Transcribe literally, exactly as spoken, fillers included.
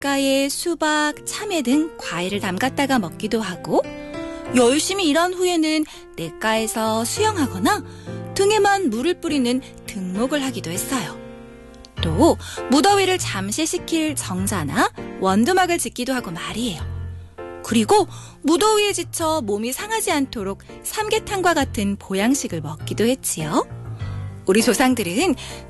냇가에 수박, 참외 등 과일을 담갔다가 먹기도 하고 열심히 일한 후에는 냇가에서 수영하거나 등에만 물을 뿌리는 등목을 하기도 했어요. 또 무더위를 잠시 식힐 정자나 원두막을 짓기도 하고 말이에요. 그리고 무더위에 지쳐 몸이 상하지 않도록 삼계탕과 같은 보양식을 먹기도 했지요. 우리 조상들은